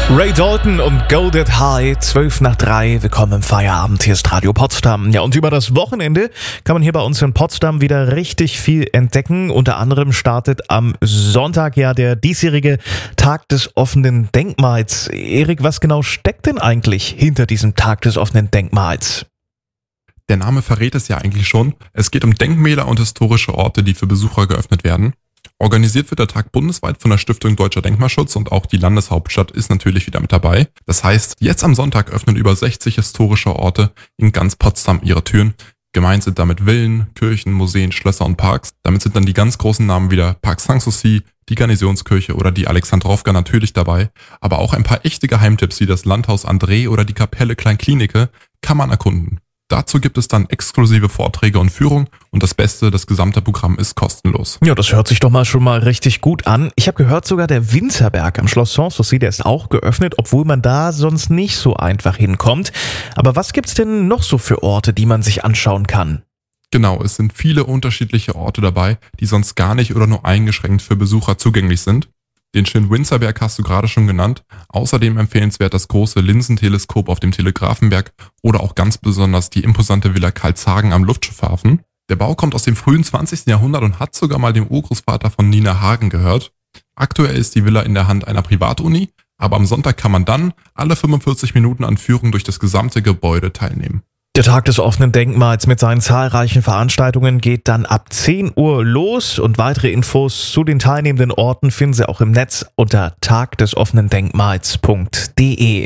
Ray Dalton und Go That High, 2:12. Willkommen im Feierabend. Hier ist Radio Potsdam. Ja, und über das Wochenende kann man hier bei uns in Potsdam wieder richtig viel entdecken. Unter anderem startet am Sonntag ja der diesjährige Tag des offenen Denkmals. Erik, was genau steckt denn eigentlich hinter diesem Tag des offenen Denkmals? Der Name verrät es ja eigentlich schon. Es geht um Denkmäler und historische Orte, die für Besucher geöffnet werden. Organisiert wird der Tag bundesweit von der Stiftung Deutscher Denkmalschutz und auch die Landeshauptstadt ist natürlich wieder mit dabei. Das heißt, jetzt am Sonntag öffnen über 60 historische Orte in ganz Potsdam ihre Türen. Gemeint sind damit Villen, Kirchen, Museen, Schlösser und Parks. Damit sind dann die ganz großen Namen wieder Park Sanssouci, die Garnisonskirche oder die Alexandrowka natürlich dabei. Aber auch ein paar echte Geheimtipps wie das Landhaus André oder die Kapelle Kleinklinike kann man erkunden. Dazu gibt es dann exklusive Vorträge und Führungen und das Beste, das gesamte Programm ist kostenlos. Ja, das hört sich doch schon mal richtig gut an. Ich habe gehört, sogar der Winzerberg am Schloss Sanssouci, der ist auch geöffnet, obwohl man da sonst nicht so einfach hinkommt. Aber was gibt's denn noch so für Orte, die man sich anschauen kann? Genau, es sind viele unterschiedliche Orte dabei, die sonst gar nicht oder nur eingeschränkt für Besucher zugänglich sind. Den schönen Winzerberg hast du gerade schon genannt. Außerdem empfehlenswert das große Linsenteleskop auf dem Telegrafenberg oder auch ganz besonders die imposante Villa Karlshagen am Luftschiffhafen. Der Bau kommt aus dem frühen 20. Jahrhundert und hat sogar mal dem Urgroßvater von Nina Hagen gehört. Aktuell ist die Villa in der Hand einer Privatuni, aber am Sonntag kann man dann alle 45 Minuten an Führung durch das gesamte Gebäude teilnehmen. Der Tag des offenen Denkmals mit seinen zahlreichen Veranstaltungen geht dann ab 10 Uhr los und weitere Infos zu den teilnehmenden Orten finden Sie auch im Netz unter tagdesoffenendenkmals.de.